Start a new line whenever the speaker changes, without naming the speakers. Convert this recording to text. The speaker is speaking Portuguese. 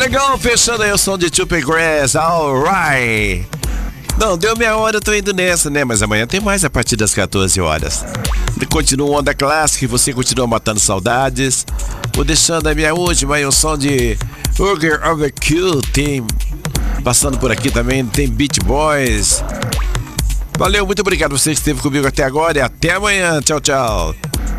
Legal, fechando aí o som de Chupa Grass, alright. Não, deu meia hora, eu tô indo nessa, né? Mas amanhã tem mais a partir das 14 horas. Continua o Onda Classic, você continua matando saudades. Vou deixando a minha última aí o som de Burger of the Kill Team. Passando por aqui também tem Beach Boys. Valeu, muito obrigado a você que esteve comigo até agora e até amanhã. Tchau, tchau.